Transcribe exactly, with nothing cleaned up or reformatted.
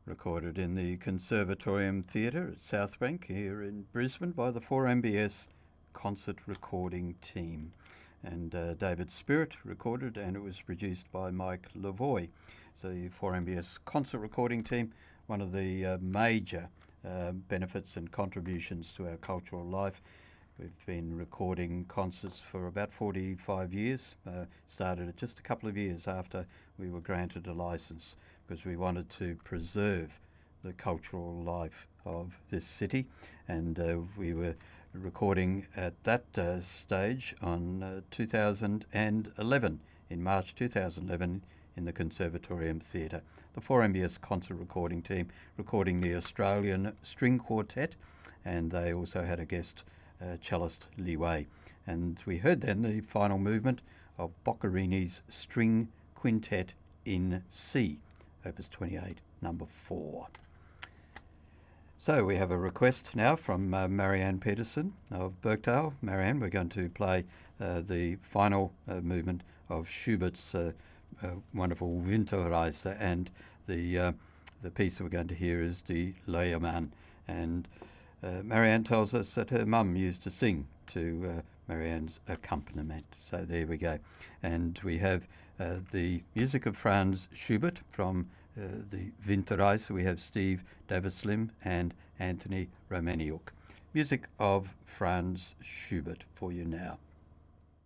recorded in the Conservatorium Theatre at Southbank here in Brisbane by the four M B S concert recording team. And uh, David Spirit recorded, and it was produced by Mike Lavoie. So the four M B S concert recording team, one of the uh, major uh, benefits and contributions to our cultural life. We've been recording concerts for about forty-five years, uh, started just a couple of years after we were granted a licence, because we wanted to preserve the cultural life of this city. And uh, we were recording at that uh, stage on uh, two thousand eleven, in March two thousand eleven, in the Conservatorium Theatre. The four M B S concert recording team recording the Australian String Quartet, and they also had a guest uh, cellist Li Wei. And we heard then the final movement of Boccherini's String Quintet in C, Opus twenty-eight, number four. So we have a request now from uh, Marianne Peterson of Birkdale. Marianne, we're going to play uh, the final uh, movement of Schubert's uh, uh, wonderful Winterreise, and the uh, the piece we're going to hear is Die Leiermann. And uh, Marianne tells us that her mum used to sing to uh, Marianne's accompaniment. So there we go. And we have uh, the music of Franz Schubert from uh, the Winterreise. We have Steve Davislim and Anthony Romaniuk. Music of Franz Schubert for you now.